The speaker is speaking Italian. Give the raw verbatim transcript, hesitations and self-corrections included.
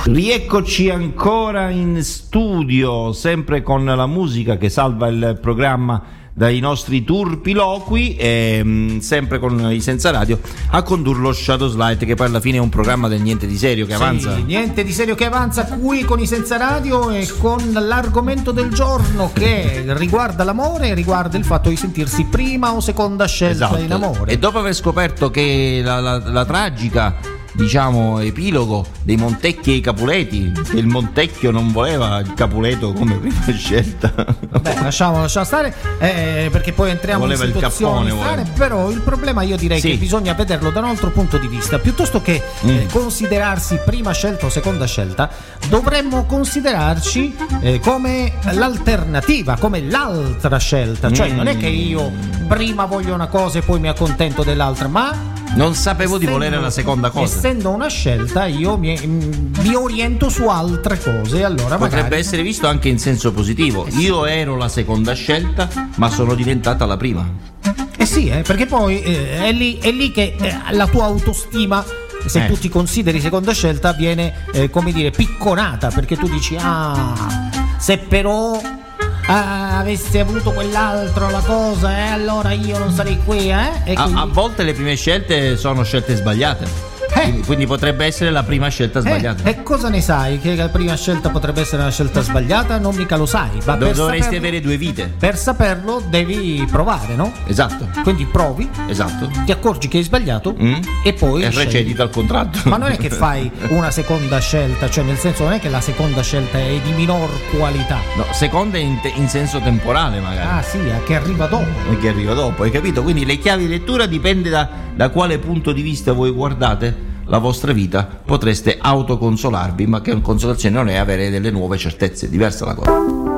Rieccoci ancora in studio, sempre con la musica che salva il programma dai nostri turpiloqui, e mh, sempre con i Senza Radio a condurlo Shadows Light, che poi alla fine è un programma del niente di serio che sì, avanza. Niente di serio che avanza qui con i Senza Radio e con l'argomento del giorno che riguarda l'amore, riguarda il fatto di sentirsi prima o seconda scelta Esatto. in amore. E dopo aver scoperto che la, la, la tragica, diciamo, epilogo dei Montecchi e i Capuleti, che il Montecchio non voleva il Capuleto come prima scelta. Vabbè, lasciamo, lasciamo stare, eh, perché poi entriamo Voleva in il situazioni cappone, strane, voleva. però il problema io direi Sì. che bisogna vederlo da un altro punto di vista. Piuttosto che Mm. eh, considerarsi prima scelta o seconda scelta, dovremmo considerarci eh, come l'alternativa, come l'altra scelta. Cioè Mm. non è che io prima voglio una cosa e poi mi accontento dell'altra, ma Non sapevo di volere la seconda cosa. essendo una scelta io mi, mi oriento su altre cose, allora Potrebbe magari essere visto anche in senso positivo. Io ero la seconda scelta, ma sono diventata la prima. Eh sì, eh, perché poi eh, è, lì, è lì che eh, la tua autostima, se Eh. tu ti consideri seconda scelta, viene eh, come dire picconata, perché tu dici ah, se però ah, avessi avuto quell'altro la cosa, eh, allora io non sarei qui, eh? E A, quindi- a volte le prime scelte sono scelte sbagliate. Eh. Quindi, quindi potrebbe essere la prima scelta sbagliata. Eh, e cosa ne sai? Che la prima scelta potrebbe essere una scelta sbagliata? Non mica lo sai. Ma Do- per dovresti saperlo- avere due vite. Per saperlo devi provare, no? Esatto, Quindi provi, esatto. ti accorgi che hai sbagliato Mm. e poi E scegli. recedi dal contratto. Ma non è che fai una seconda scelta, cioè nel senso non è che la seconda scelta è di minor qualità. No, seconda in, te- in senso temporale magari. Ah sì, eh, che arriva dopo. E che arriva dopo, hai capito? Quindi le chiavi di lettura dipende da, da quale punto di vista voi guardate la vostra vita. Potreste autoconsolarvi, ma che consolazione non è avere delle nuove certezze, diversa la cosa.